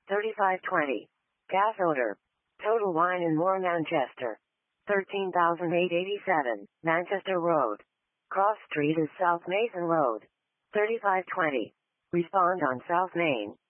3520. Gas odor. Total Wine and More Manchester. 13,887, Manchester Road. Cross Street is South Mason Road. 3520. Respond on South Main.